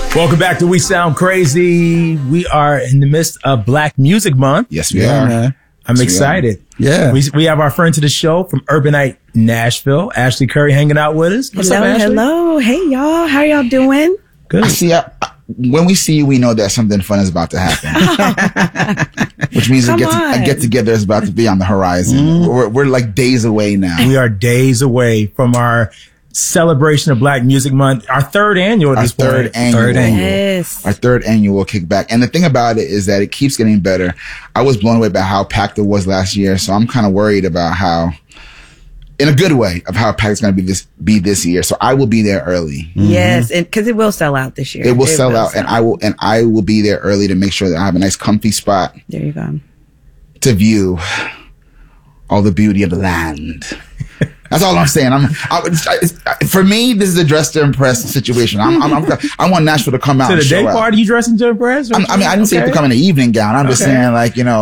Welcome back to We Sound Crazy. We are in the midst of Black Music Month. Yes, we are. Man. I'm excited. Yeah. We have our friend to the show from Urbanite Nashville, Ashley Curry, hanging out with us. What's up, Ashley? Hello. Hey, y'all. How y'all doing? Good. When we see you, we know that something fun is about to happen. Which means a get-together is about to be on the horizon. Mm-hmm. We're like days away now. We are days away from our celebration of Black Music Month, our third annual at this point. Third annual. Yes. Our third annual kickback. And the thing about it is that it keeps getting better. I was blown away by how packed it was last year, so I'm kind of worried about how, in a good way, of how packed it's going to be this year. So I will be there early. Mm-hmm. Yes, and because it will sell out this year. It will sell out, and I will be there early to make sure that I have a nice comfy spot There you go. to view all the beauty of the land. That's all I'm saying. For me, this is a dress to impress situation. I want Nashville to come out. To the and show day out. party, you dressing to impress? I didn't say to come in an evening gown. I'm just saying,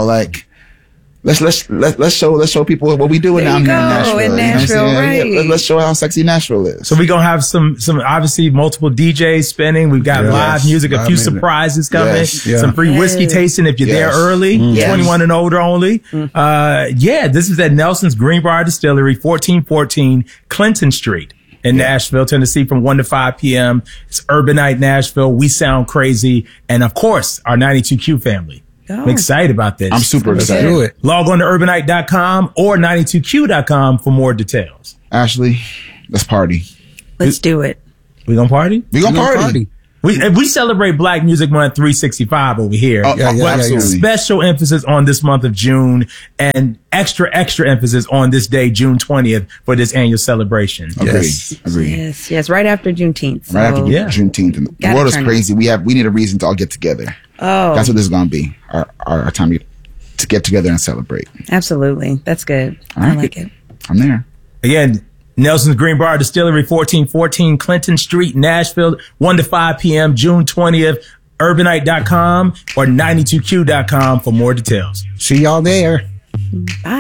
let's show people what we do down here in Nashville. In Nashville, right? Yeah, let's show how sexy Nashville is. So we're going to have some obviously multiple DJs spinning. We've got live music, a few surprises coming, some free whiskey tasting if you're there early, 21 and older only. This is at Nelson's Greenbrier Distillery, 1414 Clinton Street in Nashville, Tennessee from 1 to 5 p.m. It's Urbanite Nashville. We Sound Crazy. And of course, our 92Q family. I'm excited about this. I'm super excited. Do it. Log on to urbanite.com or 92q.com for more details. Ashley, let's party. Let's do it. We gonna party? We gonna party. We celebrate Black Music Month 365 over here. Absolutely. Special emphasis on this month of June and extra emphasis on this day, June 20th, for this annual celebration. Agree. Yes. Right after Juneteenth. Right after Juneteenth. And the world is crazy. We need a reason to all get together. Oh. That's what this is going to be. Our time to get together and celebrate. Absolutely. That's good. I like it. I'm there. Again, Nelson's Greenbrier Distillery, 1414 Clinton Street, Nashville, 1 to 5 p.m., June 20th. Urbanite.com or 92q.com for more details. See y'all there. Bye.